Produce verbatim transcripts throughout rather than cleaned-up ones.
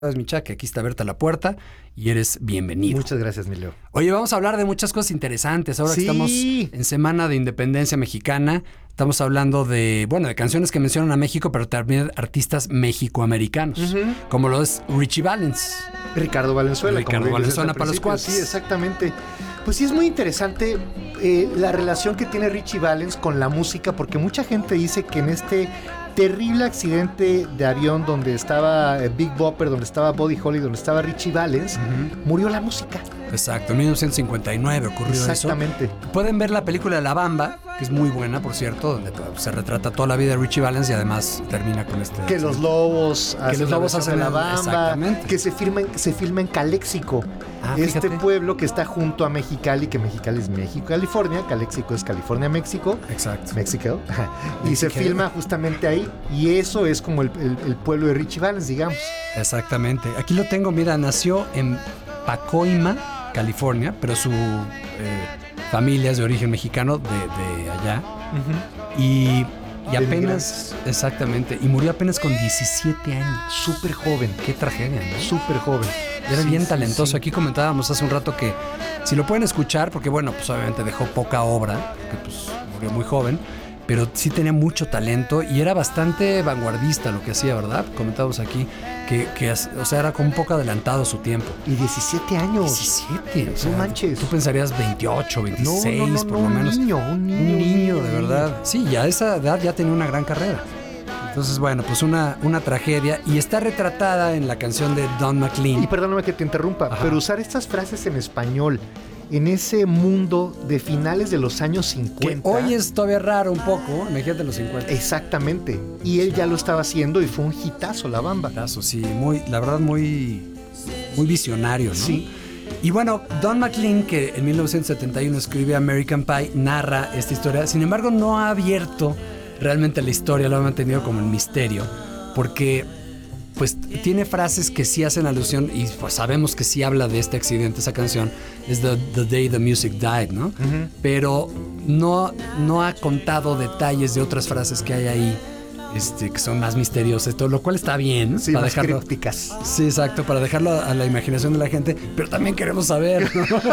Sabes, Micha, que aquí está abierta la puerta y eres bienvenido. Muchas gracias, mi Leo. Oye, vamos a hablar de muchas cosas interesantes. Ahora Sí. que estamos en Semana de Independencia Mexicana, estamos hablando de, bueno, de canciones que mencionan a México, pero también artistas mexicoamericanos, uh-huh. como lo es Richie Valens. Ricardo Valenzuela. Ricardo como Valenzuela para los cuates. Sí, exactamente. Pues sí, es muy interesante eh, la relación que tiene Richie Valens con la música, porque mucha gente dice que en este terrible accidente de avión donde estaba eh, Big Bopper, donde estaba Buddy Holly, donde estaba Richie Valens, uh-huh. murió la música. Exacto, en mil novecientos cincuenta y nueve ocurrió eso. Exactamente. Pueden ver la película de La Bamba, que es muy buena, por cierto, donde se retrata toda la vida de Richie Valens y además termina con este... Que los lobos que los lobos hacen La Bamba, exactamente. que se, firma en, se filma en Caléxico, ah, este fíjate. pueblo que está junto a Mexicali, que Mexicali es México, California, Caléxico es California, México. Exacto. México. Y se filma justamente ahí, y eso es como el, el, el pueblo de Richie Valens, digamos. Exactamente. Aquí lo tengo, mira, nació en Pacoima, California, pero su eh, familia es de origen mexicano, de, de allá. Uh-huh. Y, y apenas, exactamente, y murió apenas con diecisiete años. Súper joven. Qué tragedia, ¿no? Súper joven. Era sí, bien sí, talentoso. Sí. Aquí comentábamos hace un rato que si lo pueden escuchar, porque bueno, pues obviamente dejó poca obra, que pues murió muy joven, pero sí tenía mucho talento y era bastante vanguardista lo que hacía, ¿verdad? Comentábamos aquí que, que o sea, era como un poco adelantado a su tiempo. Y diecisiete años. diecisiete, o sea, no manches. Tú pensarías veintiocho, veintiséis, no, no, no, por no, lo menos. Un niño, un niño. Un niño, de verdad. Sí, ya a esa edad ya tenía una gran carrera. Entonces, bueno, pues una, una tragedia y está retratada en la canción de Don McLean. Y perdóname que te interrumpa, Ajá. pero usar estas frases en español en ese mundo de finales de los años cincuenta. Que hoy es todavía raro un poco, imagínate los cincuenta. Exactamente. Y él ya lo estaba haciendo y fue un hitazo, La Bamba. Hitazo, sí, muy, la verdad muy, muy visionario, ¿no? Sí. Y bueno, Don McLean, que en mil novecientos setenta y uno escribe American Pie, narra esta historia. Sin embargo, no ha abierto realmente la historia, lo ha mantenido como en misterio, porque pues tiene frases que sí hacen alusión y pues sabemos que sí habla de este accidente. Esa canción es The, the Day the Music Died, ¿no? Uh-huh. Pero no, no ha contado detalles de otras frases que hay ahí, este, que son más misteriosas, todo, lo cual está bien. Sí, para más dejarlo, crípticas. Sí, exacto, para dejarlo a, a la imaginación de la gente, pero también queremos saber.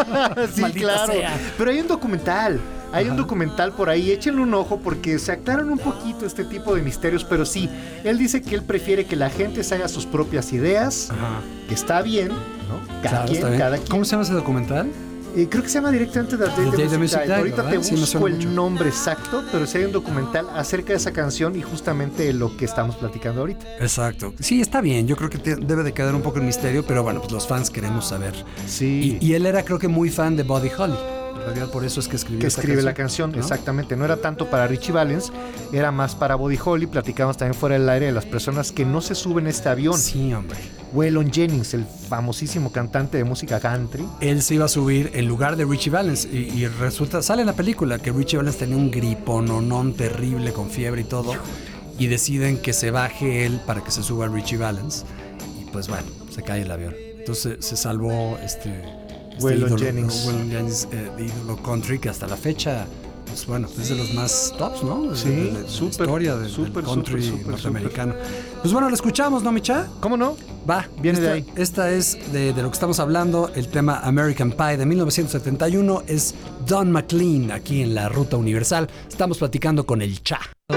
Sí, claro. Sea. Pero hay un documental. Hay Ajá. un documental por ahí, échenle un ojo porque se aclaran un poquito este tipo de misterios, pero sí, él dice que él prefiere que la gente se haga sus propias ideas, Ajá. que está bien, ¿no? Cada, claro, quien, cada quien. ¿Cómo se llama ese documental? Eh, creo que se llama directamente The Day the, Day the Music Died. Ahorita ¿verdad? te sí, busco el mucho. nombre exacto, pero sí hay un documental acerca de esa canción y justamente lo que estamos platicando ahorita. Exacto. Sí, está bien. Yo creo que te, debe de quedar un poco en misterio, pero bueno, pues los fans queremos saber. Sí. Y, y él era, creo que, muy fan de Buddy Holly. En realidad, por eso es que escribió que esta escribe canción, la canción, ¿no? Exactamente. No era tanto para Richie Valens, era más para Buddy Holly. Platicamos también fuera del aire de las personas que no se suben a este avión. Sí, hombre. Waylon Jennings, el famosísimo cantante de música country. Él se iba a subir en lugar de Richie Valens y, y resulta, sale en la película que Richie Valens tenía un gripononón terrible con fiebre y todo y deciden que se baje él para que se suba Richie Valens y pues bueno, se cae el avión. Entonces se salvó este... Este Waylon ídolo, Jennings. Waylon Jennings eh, de ídolo country, que hasta la fecha, pues bueno, es de los más tops, ¿no? Sí, de, de, de súper, la historia de, súper, del country súper, súper, norteamericano. Súper. Pues bueno, lo escuchamos, ¿no, Micha? ¿Cómo no? Va, viene esta, de ahí. Esta es de, de lo que estamos hablando, el tema American Pie de mil novecientos setenta y uno, es Don McLean, aquí en la Ruta Universal. Estamos platicando con el Cha.